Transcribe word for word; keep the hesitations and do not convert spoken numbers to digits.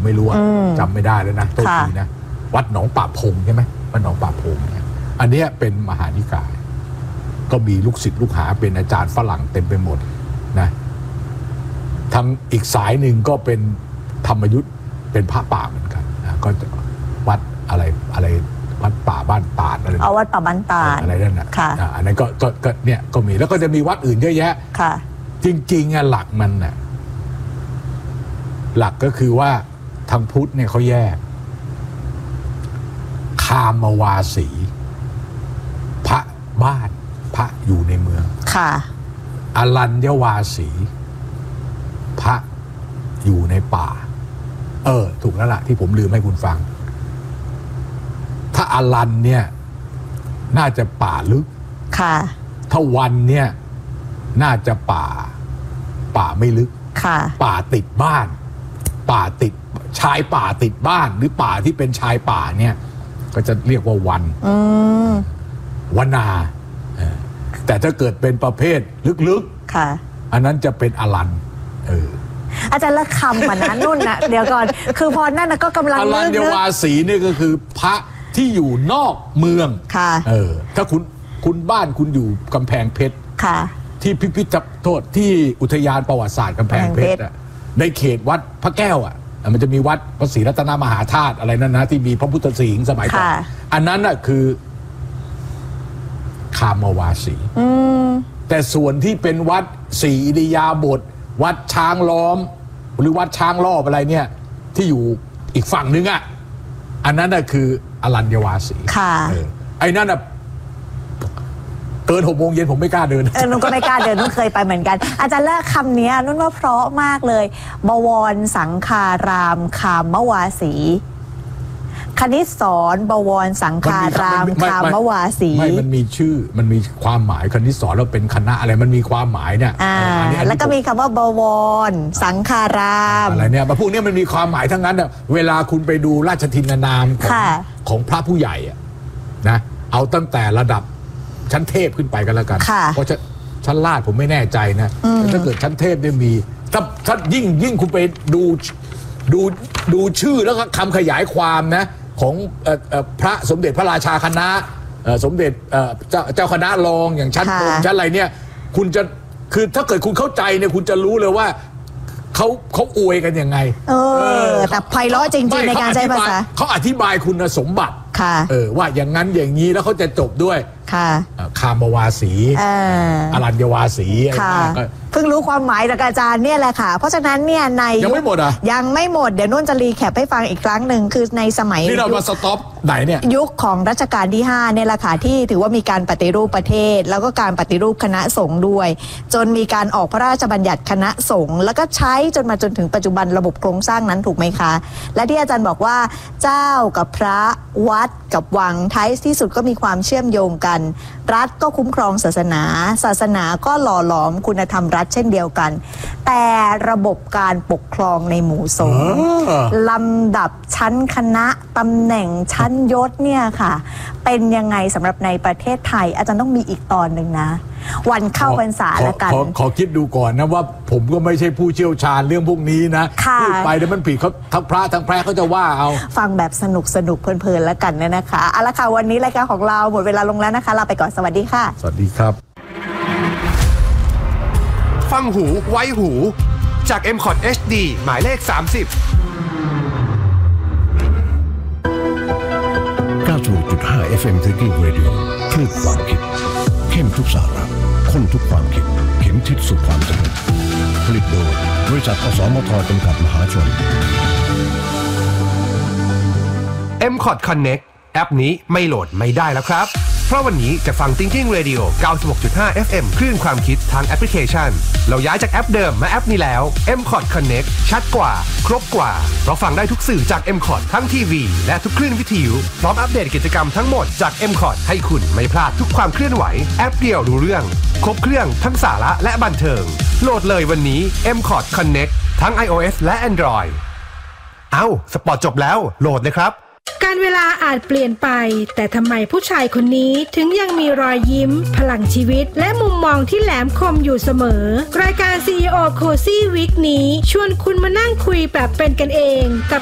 ไม่รู้จำไม่ได้แล้วนะโทษทีนะวัดหนองป่าพงใช่ไหมวัดหนองป่าพงเนี่ยอันนี้เป็นมหานิกายก็มีลูกศิษย์ลูกหาเป็นอาจารย์ฝรั่งเต็มไปหมดนะทางอีกสายหนึ่งก็เป็นธรรมยุทธเป็นพระป่าเหมือนกันนะก็วัดอะไรอะไรวัดป่าบ้านตาดอะไรเอาวัดป่าบ้านตาดอะไรนั่นนะอันนั้นก็ก็เนี่ยก็มีแล้วก็จะมีวัดอื่นเยอะแยะจริงๆอะหลักมันน่ะหลักก็คือว่าทางพุทธเนี่ยเขาแยกคามวาสีพระบ้านพระอยู่ในเมืองค่ะอรัญญวาสีพระอยู่ในป่าเออถูกแล้วล่ะที่ผมลืมให้คุณฟังถ้าอรัญเนี่ยน่าจะป่าลึกค่ะถ้าวันเนี่ยน่าจะป่าป่าไม่ลึกค่ะป่าติดบ้านป่าติดชายป่าติดบ้านหรือป่าที่เป็นชายป่าเนี่ยก็จะเรียกว่าวันวนาแต่ถ้าเกิดเป็นประเภทลึกๆค่ะอันนั้นจะเป็นอรัญเอออาจารย์ละคำมันนะนุ่นนะเดี๋ยวก่อนคือพอนั่นนะก็กำลังอรัญญวาสีนี่ก็คือพระที่อยู่นอกเมืองค่ะเออถ้าคุณคุณบ้านคุณอยู่กำแพงเพชรค่ะที่พิพิธโทษที่อุทยานประวัติศาสตร์กำแพงเพชรในเขตวัดพระแก้วอ่ะมันจะมีวัดพระศรีรัตนมหาธาตุอะไรนั่นนะที่มีพระพุทธสิงห์สมัยก่อนอันนั้นน่ะคือคามวาสีแต่ส่วนที่เป็นวัดศรีอิริยาบถวัดช้างล้อมหรือวัดช้างรอบอะไรเนี่ยที่อยู่อีกฝั่งนึงอ่ะอันนั้นน่ะคืออรัญญวาสีไอ้นั่นน่ะเกินหกโมงเย็นผมไม่กล้าเดินเออนุ่นก็ไม่กล้าเดินนุ่นเคยไปเหมือนกันอาจารย์เลิกคำนี้นุ่นว่าเพราะมากเลยบวรสังฆารามคามวาสีคณิตสอนบวรสังฆารามคามวาสีไม่มันมีชื่อมันมีความหมายคณิตสอนแล้วเป็นคณะอะไรมันมีความหมายเนี่ยอ่าแล้วก็มีคำว่าบวรสังฆารามอะไรเนี่ยพวกนี้มันมีความหมายทั้งนั้นเวลาคุณไปดูราชทินนามของของพระผู้ใหญ่นะเอาตั้งแต่ระดับชั้นเทพขึ้นไปกันแล้วกันเพราะชั้นลาดผมไม่แน่ใจนะถ้าเกิดชั้นเทพได้มีถ้าถ้ายิ่งยิ่งคุณไปดูดูดูชื่อแล้วก็คำขยายความนะของพระสมเด็จพระราชาคณะสมเด็จเจ้าเจ้าคณะรองอย่างชั้นบนชั้นอะไรเนี่ยคุณจะคือถ้าเกิดคุณเข้าใจเนี่ยคุณจะรู้เลยว่าเขาเขาอวยกันยังไงเออแต่ไพเราะจริงๆในการใช้ภาษาเขาอธิบายคุณสมบัติเออว่าอย่างนั้นอย่างนี้แล้วเขาจะจบด้วยคามวาสีอรัญญวาสีเพิ่งรู้ความหมายจากอาจารย์เนี่ยแหละค่ะเพราะฉะนั้นเนี่ยในยังไม่หมดอ่ะยังไม่หมดเดี๋ยวนุ่นจะรีแคปให้ฟังอีกครั้งหนึ่งคือในสมัยนี่เรามาสต็อปไหนเนี่ยยุคของรัชกาลที่ห้าเนี่ยแหละค่ะที่ถือว่ามีการปฏิรูปประเทศแล้วก็การปฏิรูปคณะสงฆ์ด้วยจนมีการออกพระราชบัญญัติคณะสงฆ์แล้วก็ใช้จนมาจนถึงปัจจุบันระบบโครงสร้างนั้นถูกไหมคะและที่อาจารย์บอกว่าเจ้ากับพระวัดกับวังท้ายที่สุดก็มีความเชื่อมโยงกันรัฐก็คุ้มครองศาสนาศาสนาก็หล่อหลอมคุณธรรมรัฐเช่นเดียวกันแต่ระบบการปกครองในหมู่สงฆ์ลำดับชั้นคณะตำแหน่งชั้นยศเนี่ยค่ะเป็นยังไงสำหรับในประเทศไทยอาจารย์ต้องมีอีกตอนหนึ่งนะวันเข้าพรรษาละกันข, ข, ขอคิดดูก่อนนะว่าผมก็ไม่ใช่ผู้เชี่ยวชาญเรื่องพวกนี้นะพูดไปแล้วมันผิดเขาทั้งพระทั้งแพร่เขาจะว่าเอาฟังแบบสนุกสนุกเพลินๆแล้วกันเนี่ยนะคะเอาละค่ะวันนี้รายการของเราหมดเวลาลงแล้วนะคะลาไปก่อนสวัสดีค่ะสวัสดีครับฟังหูไว้หูจาก เอ็ม คอท เอช ดี หมายเลขสามสิบเก้าสิบหกจุดห้า เอฟ เอ็ม Thinking Radio คลื่นความคิดเข้มทุกสาระข้นทุกความคิดเข็มทิศสู่ความสำเร็จผลิตโดยบริษัทอสมทจำกัดมหาชนเอ็ม คอท Connect แอปนี้ไม่โหลดไม่ได้แล้วครับเพราะวันนี้จะฟัง Thinking Radio เก้าสิบหกจุดห้า เอฟ เอ็ม คลื่นความคิดทางแอปพลิเคชันเราย้ายจากแอปเดิมมาแอปนี้แล้ว เอ็ม คอท Connect ชัดกว่าครบกว่าเพราะฟังได้ทุกสื่อจาก เอ็ม คอท ทั้งทีวีและทุกคลื่นวิทยุพร้อมอัปเดตกิจกรรมทั้งหมดจาก เอ็ม คอท ให้คุณไม่พลาดทุกความเคลื่อนไหวแอปเดียวรู้เรื่องครบเครื่องทั้งสาระและบันเทิงโหลดเลยวันนี้ เอ็ม คอท Connect ทั้ง iOS และ Android เอ้าสปอร์ตจบแล้วโหลดเลยครับการเวลาอาจเปลี่ยนไปแต่ทำไมผู้ชายคนนี้ถึงยังมีรอยยิ้มพลังชีวิตและมุมมองที่แหลมคมอยู่เสมอรายการ ซี อี โอ Cozy Week นี้ชวนคุณมานั่งคุยแบบเป็นกันเองกับ